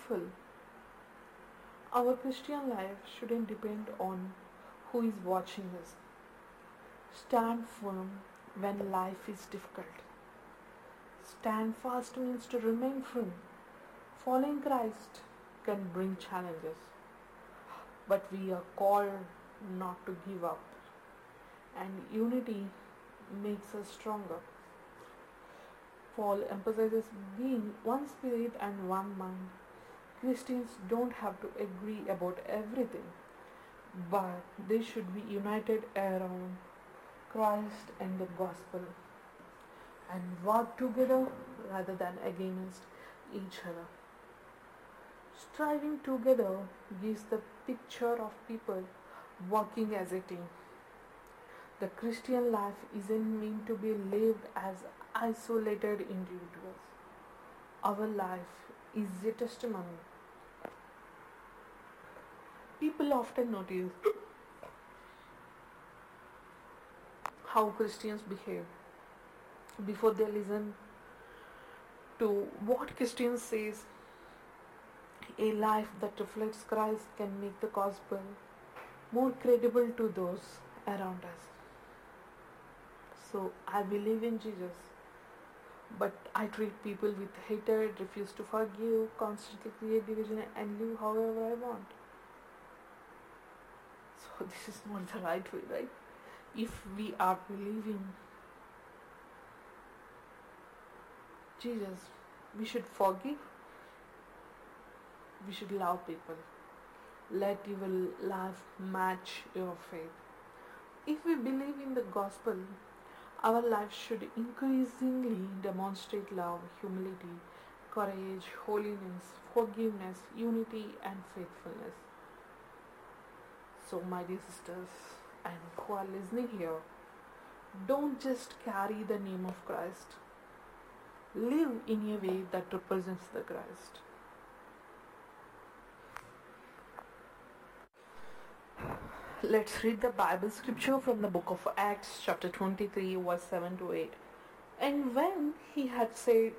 faithful. Our Christian life shouldn't depend on who is watching us. Stand firm when life is difficult. Stand fast means to remain firm. Following Christ can bring challenges, but we are called not to give up, and unity makes us stronger. Paul emphasizes being one spirit and one mind. Christians don't have to agree about everything, but they should be united around Christ and the gospel and work together rather than against each other. Striving together gives the picture of people working as a team. The Christian life isn't meant to be lived as isolated individuals. Our life is a testimony. People often notice how Christians behave before they listen to what Christians says. A life that reflects Christ can make the gospel more credible to those around us. So I believe in Jesus, but I treat people with hatred, refuse to forgive, constantly create division, and live however I want. So this is not the right way, right? If we are believing Jesus, we should forgive, we should love people. Let your life match your faith. If we believe in the gospel, our life should increasingly demonstrate love, humility, courage, holiness, forgiveness, unity, and faithfulness. So, my dear sisters and who are listening here, don't just carry the name of Christ. Live in a way that represents the Christ. Let's read the Bible scripture from the book of Acts, chapter 23, verse 7 to 8. And when he had so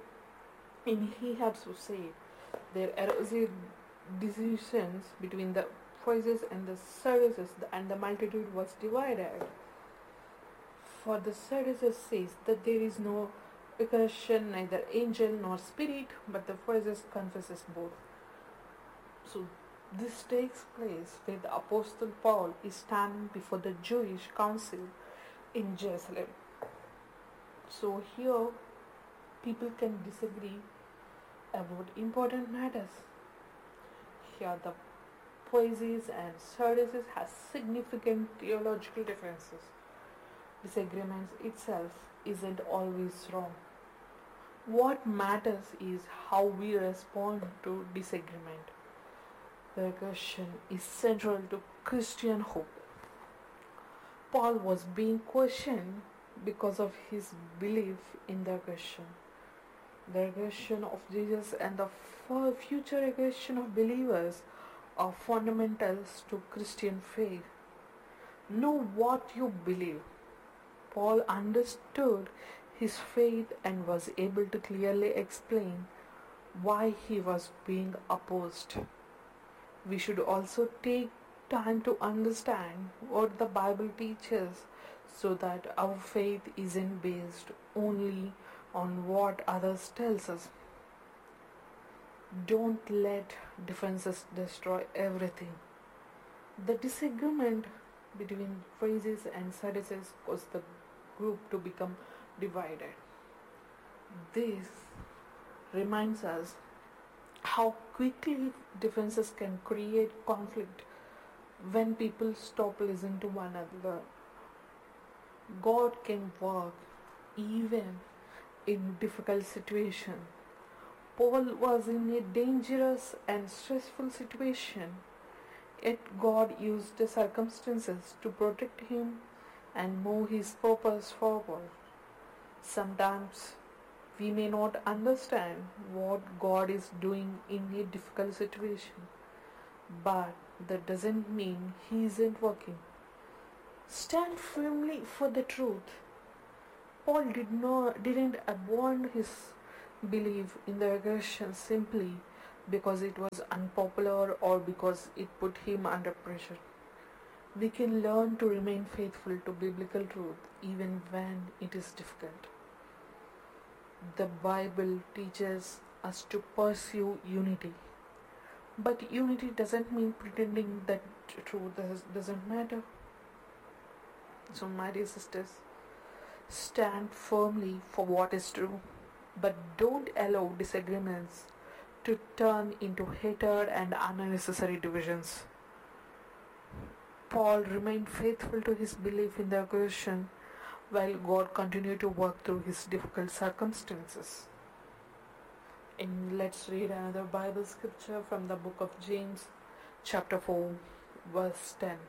said, there arose dissensions between the Pharisees and the Sadducees, and the multitude was divided. For the Sadducees says that there is no resurrection, neither angel nor spirit, but the Pharisees confesses both. So this takes place where the Apostle Paul is standing before the Jewish council in Jerusalem. So here people can disagree about important matters. Here the Pharisees and Sadducees have significant theological differences. Disagreements itself isn't always wrong. What matters is how we respond to disagreement. The question is central to Christian hope. Paul was being questioned because of his belief in the resurrection. The resurrection of Jesus and the future resurrection of believers are fundamentals to Christian faith. Know what you believe. Paul understood his faith and was able to clearly explain why he was being opposed. We should also take time to understand what the Bible teaches so that our faith isn't based only on what others tells us. Don't let differences destroy everything. The disagreement between Pharisees and Sadducees caused the group to become divided. This reminds us how quickly differences can create conflict when people stop listening to one another. God can work even in difficult situations. Paul was in a dangerous and stressful situation, yet God used the circumstances to protect him and move his purpose forward. Sometimes we may not understand what God is doing in a difficult situation, but that doesn't mean He isn't working. Stand firmly for the truth. Paul didn't abandon his belief in the resurrection simply because it was unpopular or because it put him under pressure. We can learn to remain faithful to biblical truth even when it is difficult. The Bible teaches us to pursue unity. But unity doesn't mean pretending that doesn't matter. So, my dear sisters, stand firmly for what is true, but don't allow disagreements to turn into hatred and unnecessary divisions. Paul remained faithful to his belief in the creation while God continued to work through his difficult circumstances. And let's read another Bible scripture from the book of James, chapter 4, verse 10.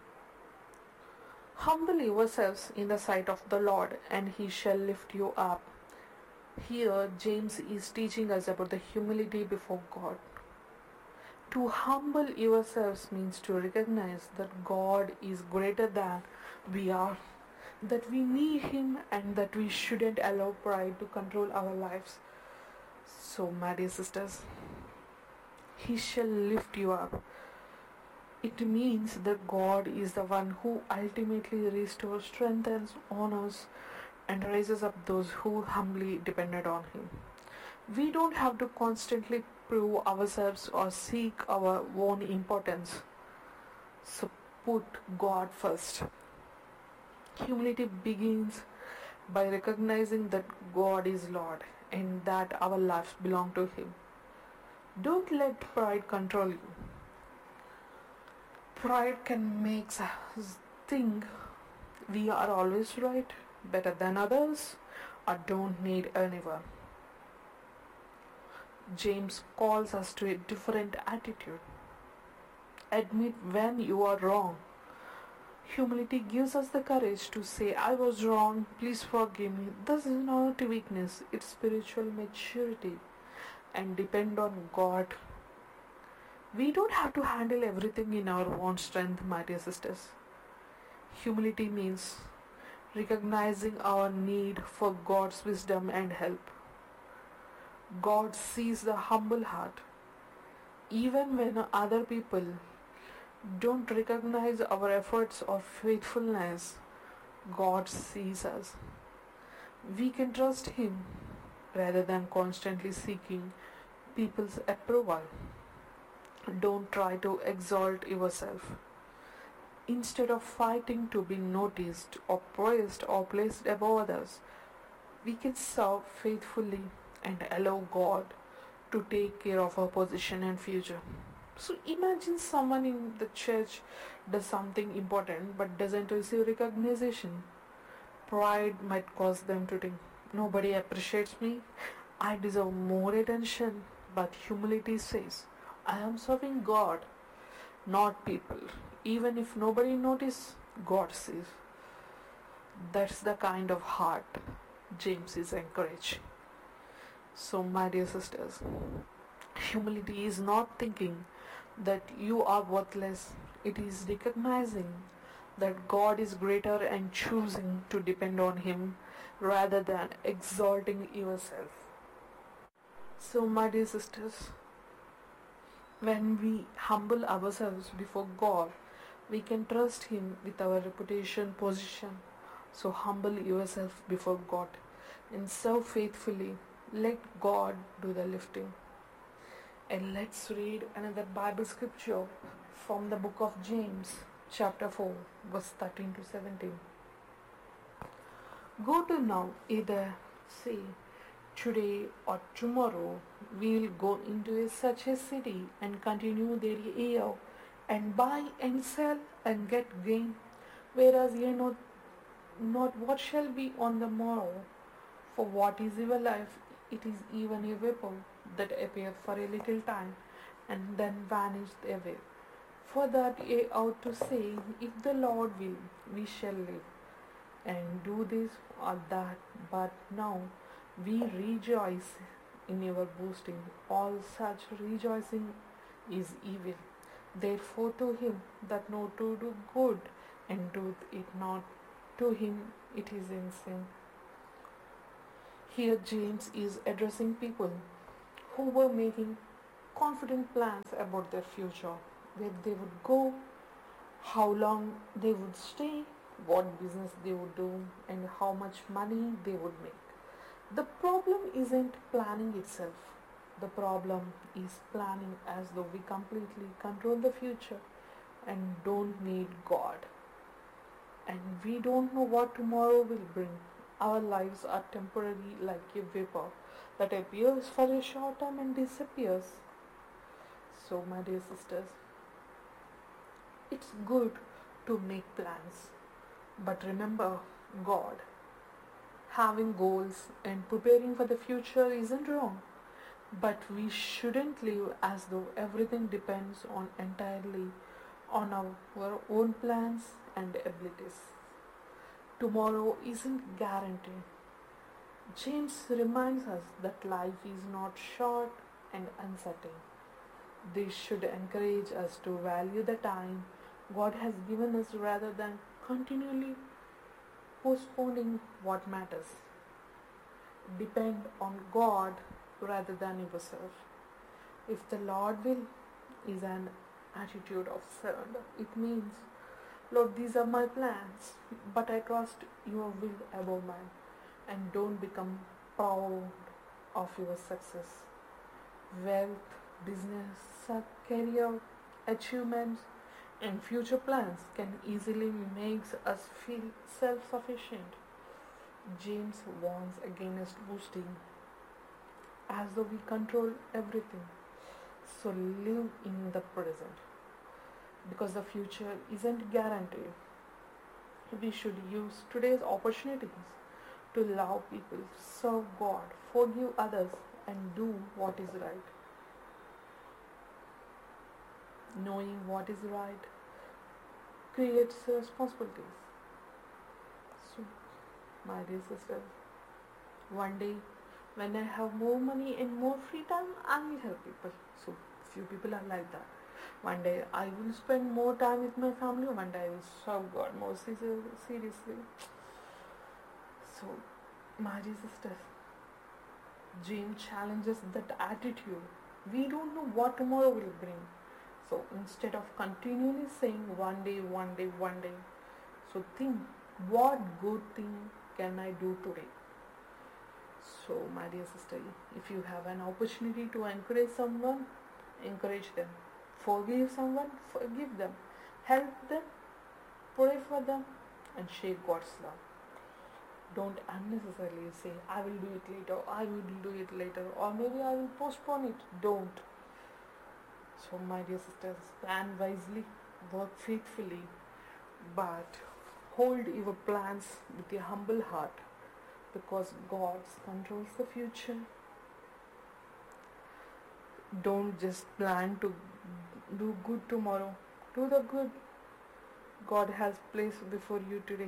Humble yourselves in the sight of the Lord, and he shall lift you up. Here, James is teaching us about the humility before God. To humble yourselves means to recognize that God is greater than we are, that we need Him, and that we shouldn't allow pride to control our lives. So, my dear sisters, He shall lift you up. It means that God is the one who ultimately restores, strengthens, honors, and raises up those who humbly depended on Him. We don't have to constantly prove ourselves or seek our own importance. So put God first. Humility begins by recognizing that God is Lord and that our lives belong to Him. Don't let pride control you. Pride can make us think we are always right, better than others, or don't need anyone. James calls us to a different attitude. Admit when you are wrong. Humility gives us the courage to say, I was wrong, please forgive me. This is not weakness, it's spiritual maturity and depend on God. We don't have to handle everything in our own strength, my dear sisters. Humility means recognizing our need for God's wisdom and help. God sees the humble heart. Even when other people don't recognize our efforts or faithfulness, God sees us. We can trust Him rather than constantly seeking people's approval. Don't try to exalt yourself. Instead of fighting to be noticed or praised or placed above others, we can serve faithfully and allow God to take care of our position and future. So imagine someone in the church does something important but doesn't receive recognition. Pride might cause them to think, nobody appreciates me, I deserve more attention. But humility says, I am serving God, not people. Even if nobody notices, God sees. That's the kind of heart James is encouraging. So, my dear sisters, humility is not thinking that you are worthless, it is recognizing that God is greater and choosing to depend on Him rather than exalting yourself. So, my dear sisters, when we humble ourselves before God, we can trust Him with our reputation, position. So, humble yourself before God and serve faithfully. Let God do the lifting. And let's read another Bible scripture from the book of James, chapter 4, verse 13 to 17. Go to now, either say, today or tomorrow we'll go into such a city and continue there a year, and buy and sell and get gain, whereas ye know not what shall be on the morrow. For what is your life? It is even a vapor that appeareth for a little time, and then vanisheth away. For that ye ought to say, if the Lord will, we shall live, and do this or that. But now we rejoice in your boasting. All such rejoicing is evil. Therefore to him that know to do good and doeth it not, to him it is in sin. Here James is addressing people who were making confident plans about their future, where they would go, how long they would stay, what business they would do, and how much money they would make. The problem isn't planning itself. The problem is planning as though we completely control the future and don't need God. And we don't know what tomorrow will bring. Our lives are temporary like a vapor that appears for a short time and disappears. So, my dear sisters, it's good to make plans, but remember God. Having goals and preparing for the future isn't wrong, but we shouldn't live as though everything depends on entirely on our own plans and abilities. Tomorrow isn't guaranteed. James reminds us that life is not short and uncertain. This should encourage us to value the time God has given us rather than continually postponing what matters. Depend on God rather than yourself. If the Lord will is an attitude of surrender, it means, Lord, these are my plans, but I trust your will above mine. And don't become proud of your success. Wealth, business, career, achievements, and future plans can easily make us feel self-sufficient. James warns against boasting as though we control everything. So live in the present because the future isn't guaranteed. We should use today's opportunities to love people, serve God, forgive others, and do what is right. Knowing what is right creates responsibilities. So, my dear sisters, one day when I have more money and more free time, I will help people. So, few people are like that. One day I will spend more time with my family, one day I will serve God more seriously. So, my dear sisters, James challenges that attitude. We don't know what tomorrow will bring. So instead of continually saying one day, one day, one day, so think what good thing can I do today? So, my dear sister, if you have an opportunity to encourage someone, encourage them. Forgive someone, forgive them. Help them, pray for them, and share God's love. Don't unnecessarily say, I will do it later, I will do it later, or maybe I will postpone it. Don't. So, my dear sisters, plan wisely, work faithfully, but hold your plans with a humble heart because God controls the future. Don't just plan to do good tomorrow. Do the good God has placed before you today.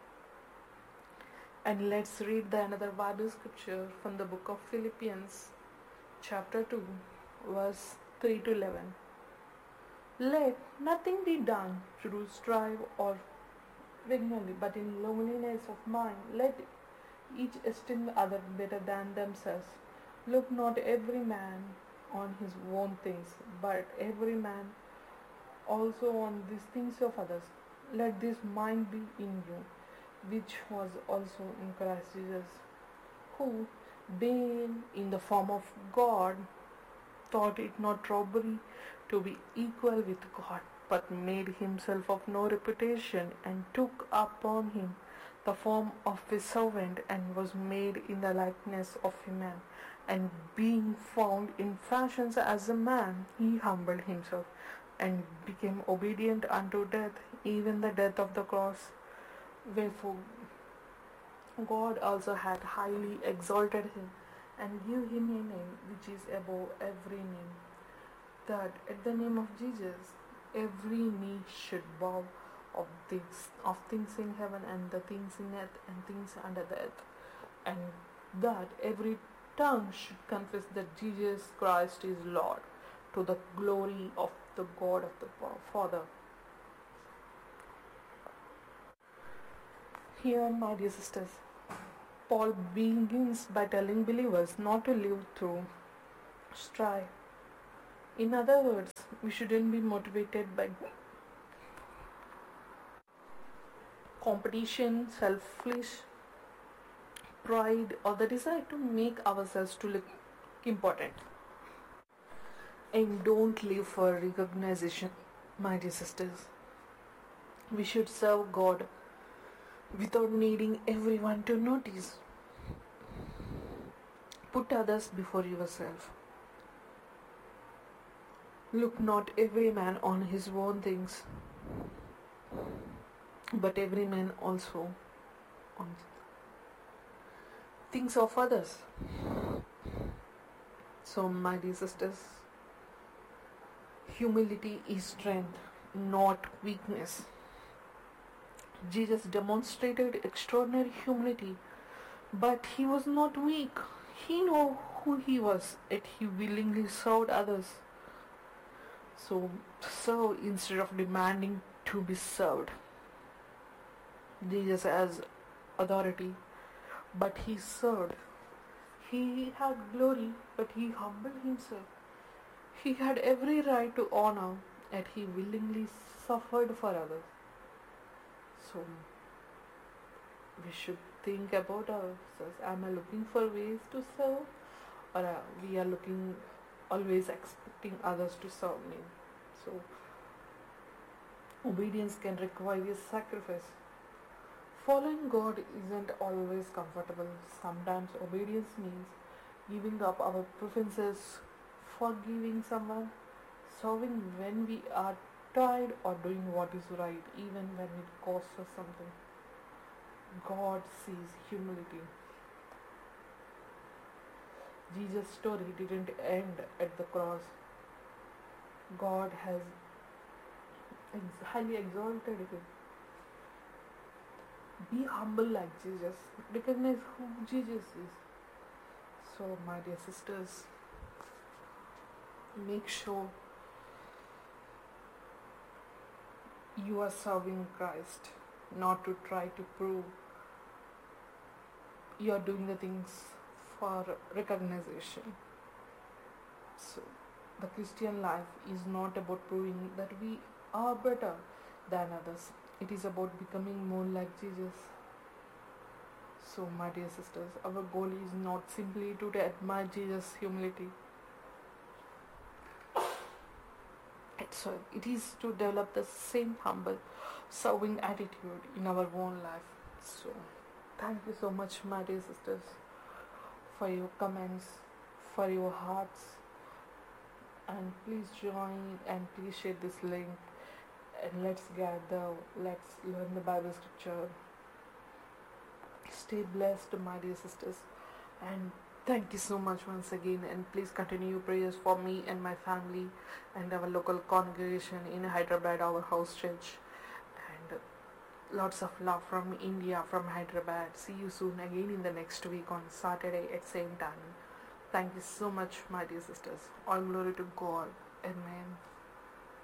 And let's read the another Bible scripture from the book of Philippians, chapter 2, verse 3 to 11. Let nothing be done through strife or vigilance, but in loneliness of mind. Let each esteem the other better than themselves. Look not every man on his own things, but every man also on these things of others. Let this mind be in you, which was also in Christ Jesus, who, being in the form of God, thought it not robbery to be equal with God, but made himself of no reputation, and took upon him the form of a servant, and was made in the likeness of a man. And being found in fashion as a man, he humbled himself, and became obedient unto death, even the death of the cross. Wherefore God also had highly exalted him, and give him a name which is above every name, that at the name of Jesus every knee should bow, of things in heaven and the things in earth and things under the earth, and that every tongue should confess that Jesus Christ is Lord, to the glory of the God of the Father. Here, my dear sisters, Paul begins by telling believers not to live through strife In other words, we shouldn't be motivated by competition, selfish pride, or the desire to make ourselves to look important. And don't live for recognition, my dear sisters. We should serve God without needing everyone to notice. Put others before yourself. Look not every man on his own things, but every man also on things of others. So, my dear sisters, humility is strength, not weakness. Jesus demonstrated extraordinary humility, but he was not weak. He knew who he was, yet he willingly served others. So, serve instead of demanding to be served. Jesus has authority, but he served. He had glory, but he humbled himself. He had every right to honor, yet he willingly suffered for others. So, we should think about ourselves. Am I looking for ways to serve, or we are looking always expecting others to serve me? So, obedience can require a sacrifice. Following God isn't always comfortable. Sometimes obedience means giving up our preferences, forgiving someone, serving when we are tired, or doing what is right even when it costs us something. God sees humility. Jesus' story didn't end at the cross. God has highly exalted him. Be humble like Jesus. Recognize who Jesus is. So, my dear sisters, make sure you are serving Christ, not to try to prove you are doing the things for recognition. So, the Christian life is not about proving that we are better than others. It is about becoming more like Jesus. So, my dear sisters, our goal is not simply to admire Jesus' humility. It is to develop the same humble, serving attitude in our own life. So, thank you so much, my dear sisters, for your comments, for your hearts, and please join and please share this link, and let's gather, let's learn the Bible scripture. Stay blessed, my dear sisters, and thank you so much once again, and please continue prayers for me and my family and our local congregation in Hyderabad, our house church, and lots of love from India, from Hyderabad. See you soon again in the next week on Saturday at same time. Thank you so much, my dear sisters. All glory to God. Amen.